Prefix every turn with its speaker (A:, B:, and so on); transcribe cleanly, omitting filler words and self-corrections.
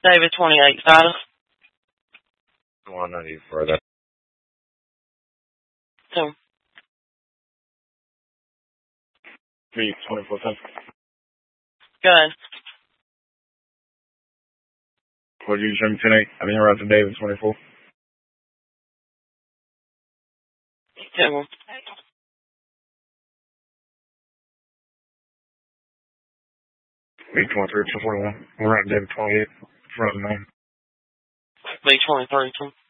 A: David 28 status.
B: Go on, I need further.
A: 2.
B: Me, 24-10.
A: Good.
B: What did you show me tonight? I mean, around to David 24.
A: 2.
B: Me, 23 to 41. We're at David 28. Front 9.
A: B 23 2.